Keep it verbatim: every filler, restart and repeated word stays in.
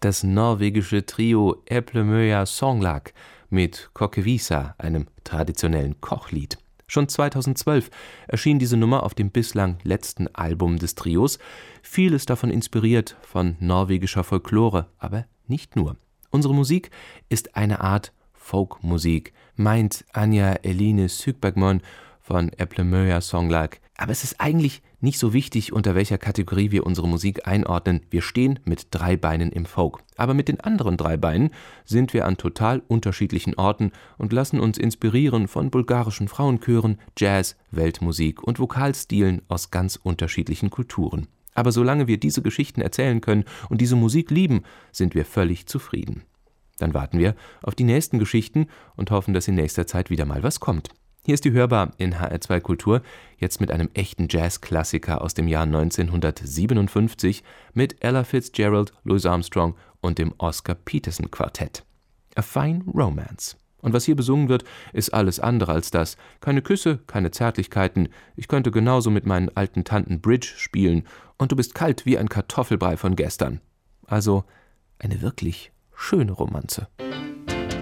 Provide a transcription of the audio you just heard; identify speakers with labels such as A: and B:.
A: Das norwegische Trio Eplemøya Songlag mit Kokkevisa, einem traditionellen Kochlied. Schon zweitausendzwölf erschien diese Nummer auf dem bislang letzten Album des Trios, vieles davon inspiriert von norwegischer Folklore, aber nicht nur. Unsere Musik ist eine Art Folkmusik, meint Anja Eline Sygbergmoen von Eplemøya Songlag. Aber es ist eigentlich nicht so wichtig, unter welcher Kategorie wir unsere Musik einordnen. Wir stehen mit drei Beinen im Folk. Aber mit den anderen drei Beinen sind wir an total unterschiedlichen Orten und lassen uns inspirieren von bulgarischen Frauenchören, Jazz, Weltmusik und Vokalstilen aus ganz unterschiedlichen Kulturen. Aber solange wir diese Geschichten erzählen können und diese Musik lieben, sind wir völlig zufrieden. Dann warten wir auf die nächsten Geschichten und hoffen, dass in nächster Zeit wieder mal was kommt. Hier ist die Hörbar in H R zwei Kultur, jetzt mit einem echten Jazz-Klassiker aus dem Jahr neunzehnhundertsiebenundfünfzig mit Ella Fitzgerald, Louis Armstrong und dem Oscar Peterson Quartett. A Fine Romance. Und was hier besungen wird, ist alles andere als das. Keine Küsse, keine Zärtlichkeiten. Ich könnte genauso mit meinen alten Tanten Bridge spielen und du bist kalt wie ein Kartoffelbrei von gestern. Also eine wirklich schöne Romanze.